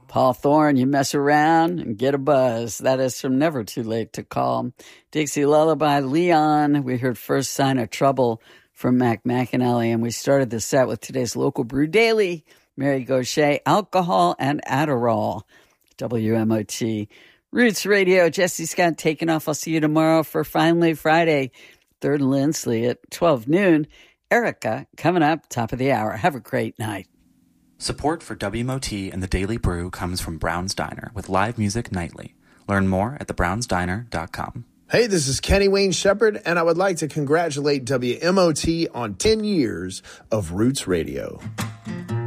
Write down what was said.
Paul Thorne, You Mess Around and Get a Buzz. That is from Never Too Late to Call. Dixie Lullaby, Leon. We heard First Sign of Trouble from Mac McAnally, and we started the set with today's Local Brew Daily, Mary Gaucher, Alcohol and Adderall, WMOT. Roots Radio, Jesse Scott taking off. I'll see you tomorrow for Finally Friday, 3rd and Lindsley at 12 noon. Erica coming up, top of the hour. Have a great night. Support for WMOT and the Daily Brew comes from Brown's Diner with live music nightly. Learn more at thebrownsdiner.com. Hey, this is Kenny Wayne Shepherd, and I would like to congratulate WMOT on 10 years of Roots Radio.